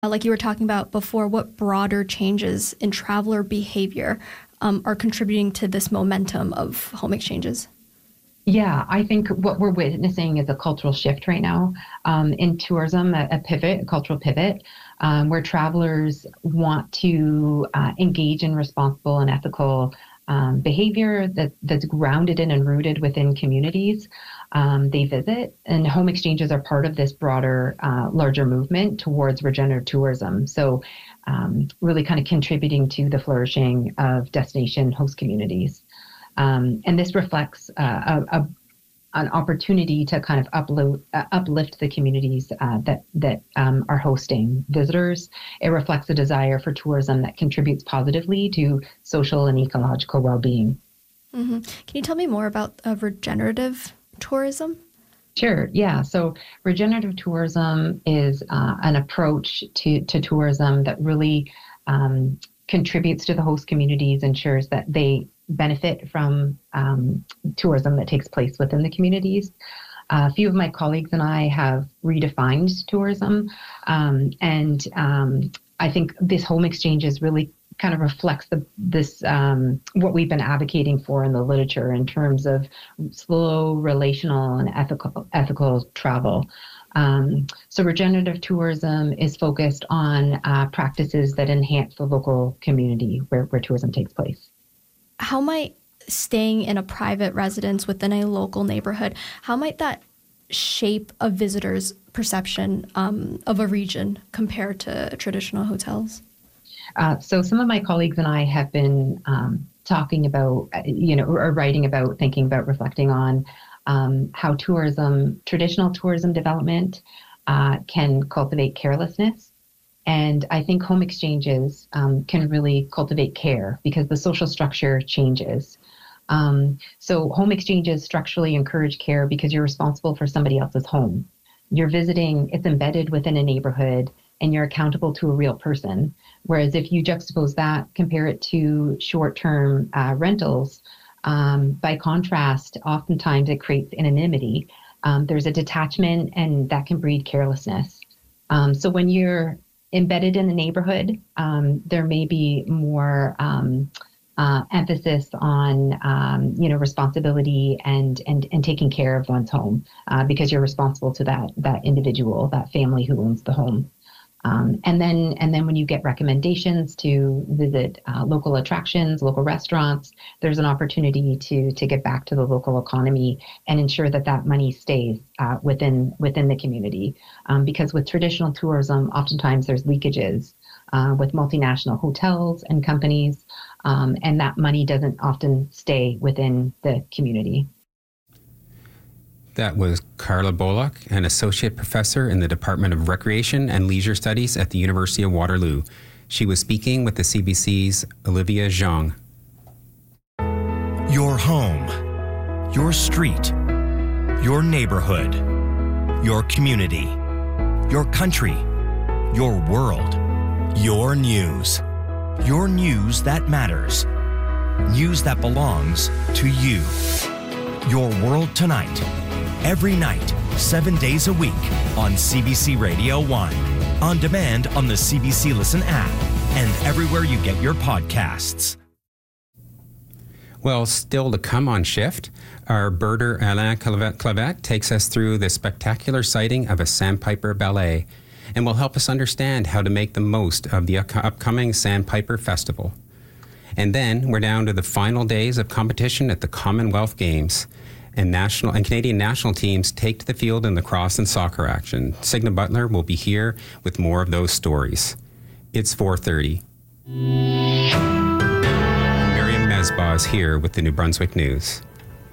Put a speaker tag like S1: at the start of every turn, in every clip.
S1: like you were talking about before, what broader changes in traveler behavior are contributing to this momentum of home exchanges?
S2: Yeah, I think what we're witnessing is a cultural shift right now in tourism, a cultural pivot, where travelers want to engage in responsible and ethical behavior that's grounded in and rooted within communities they visit. And home exchanges are part of this broader, larger movement towards regenerative tourism. So really kind of contributing to the flourishing of destination host communities. And this reflects an opportunity to kind of uplift the communities that are hosting visitors. It reflects a desire for tourism that contributes positively to social and ecological well-being.
S1: Mm-hmm. Can you tell me more about regenerative tourism?
S2: Sure. Yeah. So regenerative tourism is an approach to tourism that really contributes to the host communities, ensures that they benefit from tourism that takes place within the communities. A few of my colleagues and I have redefined tourism, and I think this home exchanges really kind of reflects this what we've been advocating for in the literature in terms of slow, relational, and ethical travel. So regenerative tourism is focused on practices that enhance the local community where tourism takes place.
S1: How might staying in a private residence within a local neighborhood, how might that shape a visitor's perception of a region compared to traditional hotels?
S2: So some of my colleagues and I have been talking about, or writing about, thinking about, reflecting on how traditional tourism development can cultivate carelessness. And I think home exchanges can really cultivate care because the social structure changes. So home exchanges structurally encourage care because you're responsible for somebody else's home. You're visiting, it's embedded within a neighborhood, and you're accountable to a real person. Whereas if you juxtapose that, compare it to short-term rentals, by contrast, oftentimes it creates anonymity. There's a detachment, and that can breed carelessness. So when you're embedded in the neighborhood, there may be more emphasis on responsibility and taking care of one's home because you're responsible to that individual, that family who owns the home. And then when you get recommendations to visit local attractions, local restaurants, there's an opportunity to give back to the local economy and ensure that money stays within the community. Because with traditional tourism, oftentimes there's leakages with multinational hotels and companies, and that money doesn't often stay within the community.
S3: That was Carla Bullock, an associate professor in the Department of Recreation and Leisure Studies at the University of Waterloo. She was speaking with the CBC's Olivia Zhang.
S4: Your home, your street, your neighborhood, your community, your country, your world, your news that matters, news that belongs to you. Your World Tonight. Every night, 7 days a week on CBC Radio 1. On demand on the CBC Listen app and everywhere you get your podcasts.
S3: Well, still to come on Shift, our birder Alain Clavet takes us through the spectacular sighting of a sandpiper ballet and will help us understand how to make the most of the upcoming Sandpiper Festival. And then we're down to the final days of competition at the Commonwealth Games. And national and Canadian national teams take to the field in lacrosse and soccer action. Signa Butler will be here with more of those stories. It's 4:30. Miriam Mesbah is here with the New Brunswick News.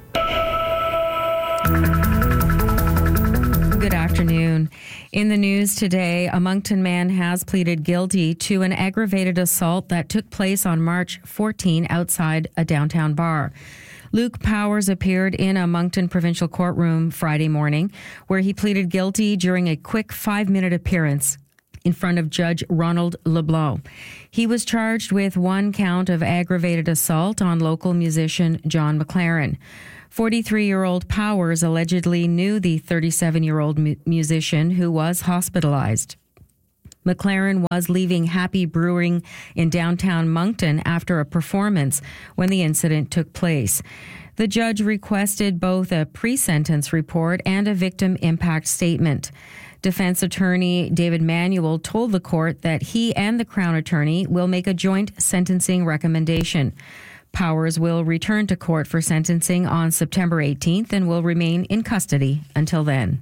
S5: Good afternoon. In the news today, a Moncton man has pleaded guilty to an aggravated assault that took place on March 14 outside a downtown bar. Luke Powers appeared in a Moncton provincial courtroom Friday morning, where he pleaded guilty during a quick 5-minute appearance in front of Judge Ronald LeBlanc. He was charged with 1 count of aggravated assault on local musician John McLaren. 43-year-old Powers allegedly knew the 37-year-old musician who was hospitalized. McLaren was leaving Happy Brewing in downtown Moncton after a performance when the incident took place. The judge requested both a pre-sentence report and a victim impact statement. Defense attorney David Manuel told the court that he and the Crown attorney will make a joint sentencing recommendation. Powers will return to court for sentencing on September 18th and will remain in custody until then.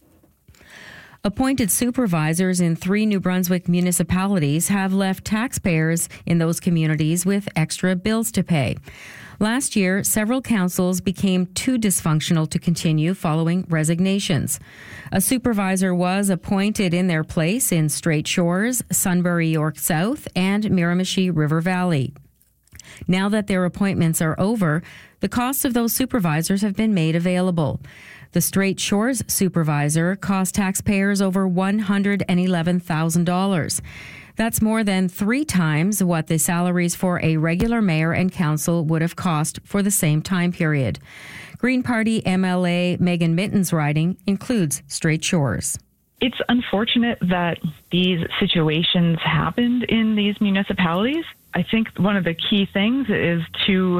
S5: Appointed supervisors in 3 New Brunswick municipalities have left taxpayers in those communities with extra bills to pay. Last year, several councils became too dysfunctional to continue following resignations. A supervisor was appointed in their place in Strait Shores, Sunbury York South, and Miramichi River Valley. Now that their appointments are over, the costs of those supervisors have been made available. The Strait Shores supervisor cost taxpayers over $111,000. That's more than 3 times what the salaries for a regular mayor and council would have cost for the same time period. Green Party MLA Megan Mitten's riding includes Strait Shores.
S6: It's unfortunate that these situations happened in these municipalities. I think one of the key things is to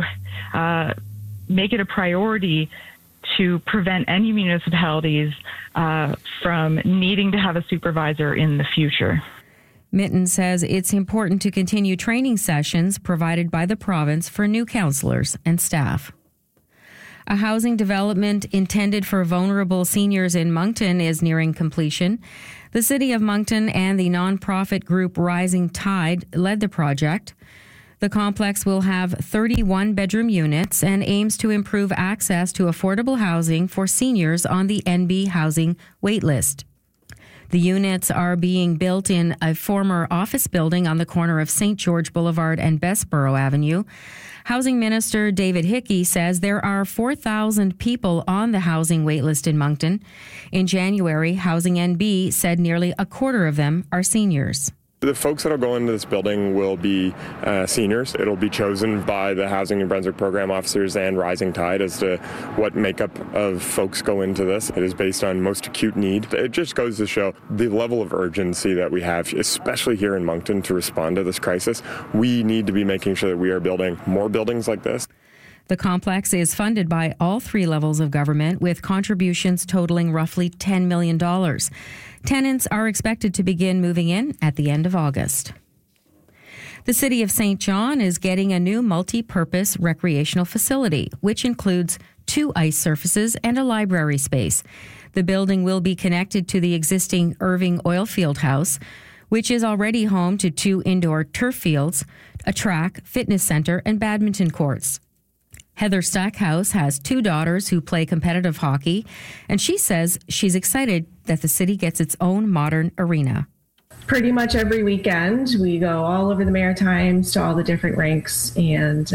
S6: make it a priority to prevent any municipalities from needing to have a supervisor in the future.
S5: Mitten says it's important to continue training sessions provided by the province for new councillors and staff. A housing development intended for vulnerable seniors in Moncton is nearing completion. The City of Moncton and the nonprofit group Rising Tide led the project. The complex will have 31 bedroom units and aims to improve access to affordable housing for seniors on the NB housing waitlist. The units are being built in a former office building on the corner of St. George Boulevard and Bessborough Avenue. Housing Minister David Hickey says there are 4,000 people on the housing waitlist in Moncton. In January, Housing NB said nearly a quarter of them are seniors.
S7: The folks that will go into this building will be seniors. It'll be chosen by the Housing New Brunswick program officers and Rising Tide as to what makeup of folks go into this. It is based on most acute need. It just goes to show the level of urgency that we have, especially here in Moncton, to respond to this crisis. We need to be making sure that we are building more buildings like this.
S5: The complex is funded by all 3 levels of government, with contributions totaling roughly $10 million. Tenants are expected to begin moving in at the end of August. The City of St. John is getting a new multi-purpose recreational facility, which includes 2 ice surfaces and a library space. The building will be connected to the existing Irving Oilfield House, which is already home to 2 indoor turf fields, a track, fitness center, and badminton courts. Heather Stackhouse has 2 daughters who play competitive hockey, and she says she's excited that the city gets its own modern arena.
S8: Pretty much every weekend, we go all over the Maritimes to all the different rinks, and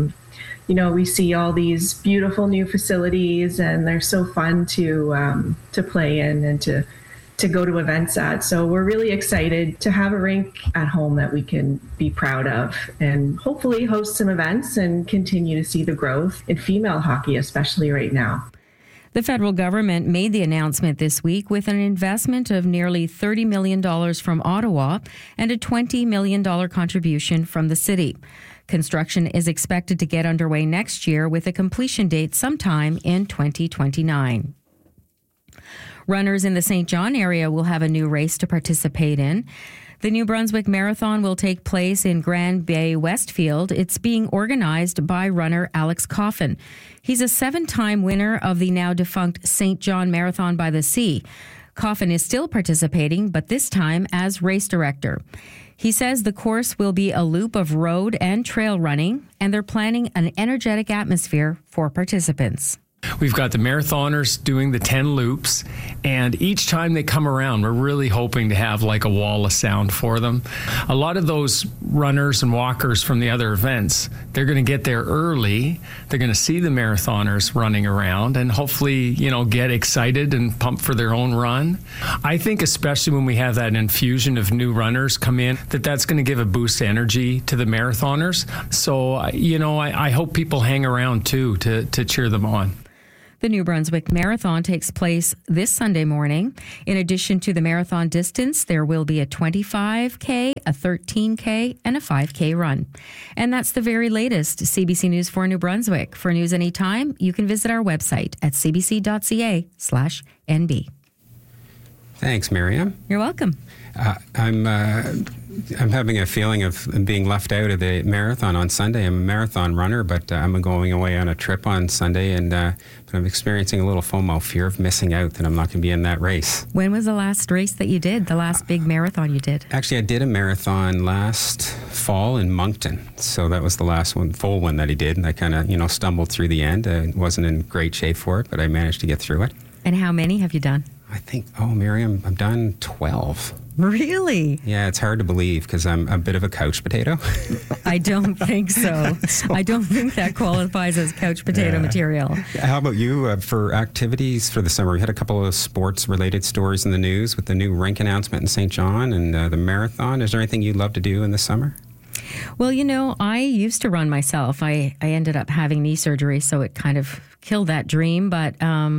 S8: we see all these beautiful new facilities, and they're so fun to play in and to go to events at. So we're really excited to have a rink at home that we can be proud of and hopefully host some events and continue to see the growth in female hockey, especially right now.
S5: The federal government made the announcement this week with an investment of nearly $30 million from Ottawa and a $20 million contribution from the city. Construction is expected to get underway next year with a completion date sometime in 2029. Runners in the St. John area will have a new race to participate in. The New Brunswick Marathon will take place in Grand Bay Westfield. It's being organized by runner Alex Coffin. He's a 7-time winner of the now defunct St. John Marathon by the Sea. Coffin is still participating, but this time as race director. He says the course will be a loop of road and trail running, and they're planning an energetic atmosphere for participants.
S9: We've got the marathoners doing the 10 loops, and each time they come around, we're really hoping to have like a wall of sound for them. A lot of those runners and walkers from the other events, they're going to get there early. They're going to see the marathoners running around and hopefully, get excited and pumped for their own run. I think especially when we have that infusion of new runners come in, that's going to give a boost of energy to the marathoners. So, I hope people hang around too to cheer them on.
S5: The New Brunswick Marathon takes place this Sunday morning. In addition to the marathon distance, there will be a 25K, a 13K, and a 5K run. And that's the very latest CBC News for New Brunswick. For news anytime, you can visit our website at cbc.ca/NB.
S3: Thanks, Miriam.
S5: You're welcome.
S3: I'm having a feeling of being left out of the marathon on Sunday. I'm a marathon runner, but I'm going away on a trip on Sunday, and but I'm experiencing a little FOMO, fear of missing out, that I'm not going to be in that race.
S5: When was the last race that you did, the last big marathon you did?
S3: Actually, I did a marathon last fall in Moncton, so that was the last one, full one that I did, and I kind of, stumbled through the end. I wasn't in great shape for it, but I managed to get through it.
S5: And how many have you done?
S3: I think, Miriam, I've done 12.
S5: Really?
S3: Yeah, it's hard to believe because I'm a bit of a couch potato.
S5: I don't think so. I don't think that qualifies as couch potato material.
S3: How about you for activities for the summer? We had a couple of sports-related stories in the news with the new rink announcement in St. John and the marathon. Is there anything you'd love to do in the summer?
S5: Well, I used to run myself. I ended up having knee surgery, so it kind of killed that dream. But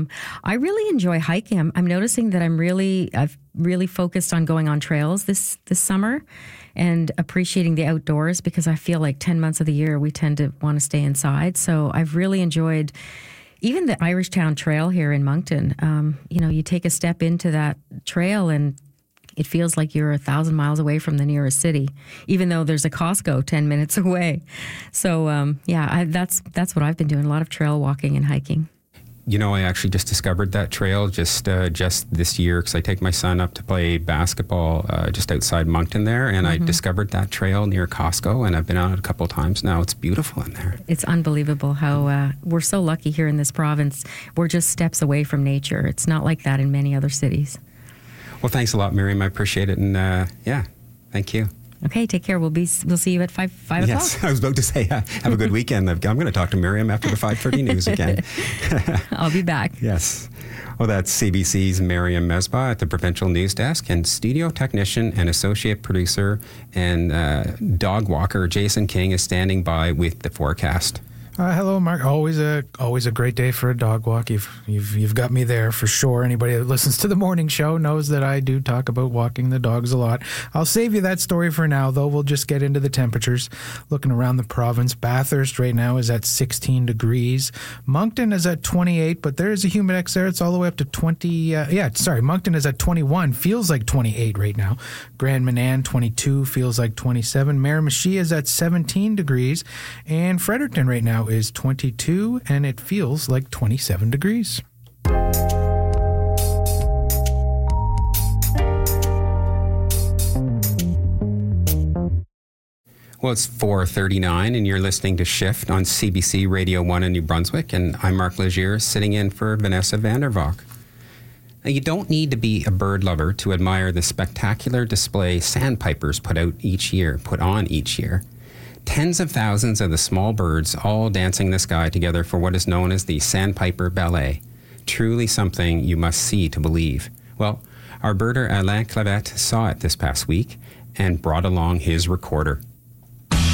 S5: I really enjoy hiking. I'm noticing that I've really focused on going on trails this summer and appreciating the outdoors, because I feel like 10 months of the year we tend to want to stay inside. So I've really enjoyed even the Irish Town Trail here in Moncton. You take a step into that trail and it feels like you're 1,000 miles away from the nearest city, even though there's a Costco 10 minutes away. So, that's what I've been doing, a lot of trail walking and hiking.
S3: I actually just discovered that trail just this year because I take my son up to play basketball just outside Moncton there, and I discovered that trail near Costco, and I've been on it a couple of times now. It's beautiful in there.
S5: It's unbelievable how we're so lucky here in this province. We're just steps away from nature. It's not like that in many other cities.
S3: Well, thanks a lot, Miriam. I appreciate it. And thank you.
S5: Okay, take care. We'll see you at 5 o'clock.
S3: Yes, I was about to say, have a good weekend. I'm going to talk to Miriam after the 5:30 news again.
S5: I'll be back.
S3: Yes. Well, that's CBC's Miriam Mesbah at the Provincial News Desk, and studio technician and associate producer and dog walker Jason King is standing by with the forecast.
S10: Hello, Mark. Always a great day for a dog walk. You've got me there for sure. Anybody that listens to the morning show knows that I do talk about walking the dogs a lot. I'll save you that story for now, though. We'll just get into the temperatures. Looking around the province, Bathurst right now is at 16 degrees. Moncton is at 28, but there is a humidex there. It's all the way up to 20. Moncton is at 21. Feels like 28 right now. Grand Manan 22. Feels like 27. Miramichi is at 17 degrees, and Fredericton right now is 22, and it feels like 27 degrees.
S3: Well, it's 4:39, and you're listening to Shift on CBC Radio 1 in New Brunswick, and I'm Mark Legier, sitting in for Vanessa Vandervalk. Now, you don't need to be a bird lover to admire the spectacular display sandpipers put on each year. Tens of thousands of the small birds all dancing in the sky together for what is known as the Sandpiper Ballet. Truly something you must see to believe. Well, our birder Alain Clavette saw it this past week and brought along his recorder.